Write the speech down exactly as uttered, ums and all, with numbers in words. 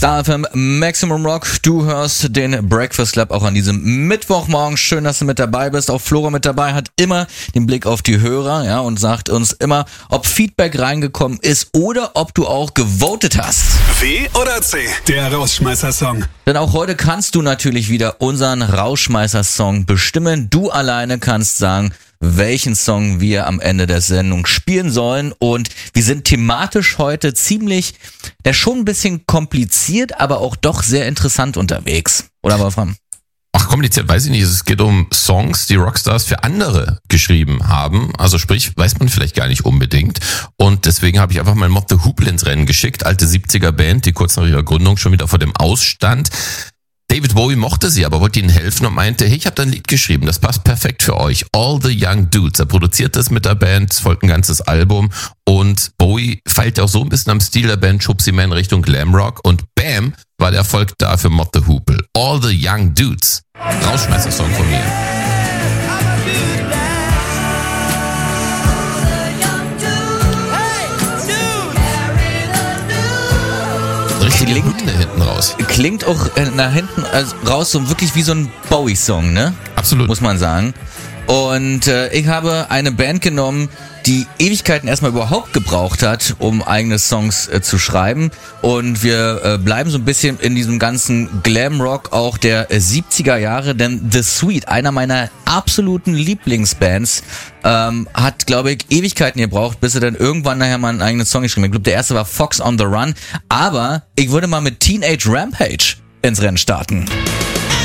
Star F M Maximum Rock, du hörst den Breakfast Club auch an diesem Mittwochmorgen. Schön, dass du mit dabei bist. Auch Flora mit dabei, hat immer den Blick auf die Hörer, ja, und sagt uns immer, ob Feedback reingekommen ist oder ob du auch gewotet hast. W oder C, der Rausschmeißer-Song. Denn auch heute kannst du natürlich wieder unseren Rausschmeißer-Song bestimmen. Du alleine kannst sagen, welchen Song wir am Ende der Sendung spielen sollen. Und wir sind thematisch heute ziemlich, der schon ein bisschen kompliziert, aber auch doch sehr interessant unterwegs. Oder Wolfram? Ach, kompliziert weiß ich nicht. Es geht um Songs, die Rockstars für andere geschrieben haben. Also sprich, weiß man vielleicht gar nicht unbedingt. Und deswegen habe ich einfach mal Mott the Hoople ins Rennen geschickt. Alte siebziger Band, die kurz nach ihrer Gründung schon wieder vor dem Ausstand. David Bowie mochte sie, aber wollte ihnen helfen und meinte, hey, ich habe da ein Lied geschrieben, das passt perfekt für euch. All the Young Dudes. Er produziert das mit der Band, es folgt ein ganzes Album und Bowie feilt auch so ein bisschen am Stil der Band, schob sie mehr in Richtung Glamrock und bam, war der Erfolg da für Mott the Hoople. All the Young Dudes. Rausschmeißer-Song von mir. Richtige Hymne hinten raus. Klingt auch äh, nach hinten also raus so wirklich wie so ein Bowie-Song, ne? Absolut. Muss man sagen. Und äh, ich habe eine Band genommen, die Ewigkeiten erstmal überhaupt gebraucht hat, um eigene Songs äh, zu schreiben. Und wir äh, bleiben so ein bisschen in diesem ganzen Glamrock auch der äh, siebziger Jahre, denn The Sweet, einer meiner absoluten Lieblingsbands, ähm, hat, glaube ich, Ewigkeiten gebraucht, bis er dann irgendwann nachher mal einen eigenen Song geschrieben hat. Ich glaube, der erste war Fox on the Run. Aber ich würde mal mit Teenage Rampage ins Rennen starten.